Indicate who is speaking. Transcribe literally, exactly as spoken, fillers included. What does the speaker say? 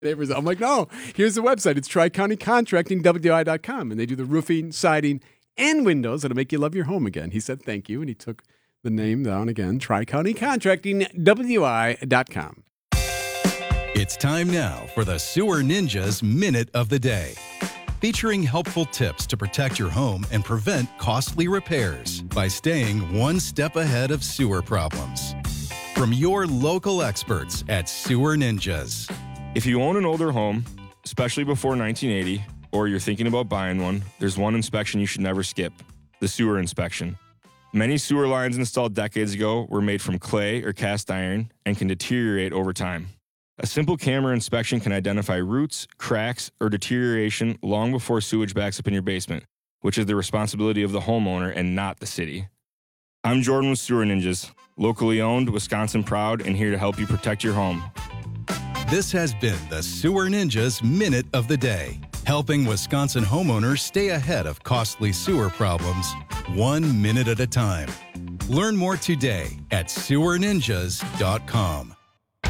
Speaker 1: Neighbors, I'm like, no, here's the website. It's Tri County Contracting W I dot com. And they do the roofing, siding, and windows that'll make you love your home again. He said thank you, and he took the name down again, Tri County Contracting W I dot com.
Speaker 2: It's time now for the Sewer Ninjas Minute of the Day, featuring helpful tips to protect your home and prevent costly repairs by staying one step ahead of sewer problems. From your local experts at Sewer Ninjas.
Speaker 3: If you own an older home, especially before nineteen eighty, or you're thinking about buying one, there's one inspection you should never skip, the sewer inspection. Many sewer lines installed decades ago were made from clay or cast iron and can deteriorate over time. A simple camera inspection can identify roots, cracks, or deterioration long before sewage backs up in your basement, which is the responsibility of the homeowner and not the city. I'm Jordan with Sewer Ninjas, locally owned, Wisconsin proud, and here to help you protect your home.
Speaker 2: This has been the Sewer Ninjas Minute of the Day, helping Wisconsin homeowners stay ahead of costly sewer problems, one minute at a time. Learn more today at sewer ninjas dot com.